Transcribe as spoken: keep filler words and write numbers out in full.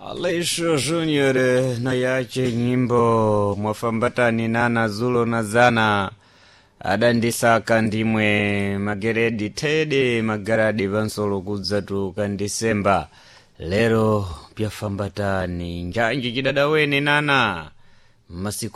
Alessio Junior na yache nyimbo mwafambatani nana zulo na zana adandisaka ndimwe mageredi tede magaradi vansolo kudzatu kandisemba lero pyafambatani njanji chidada wene nana masiku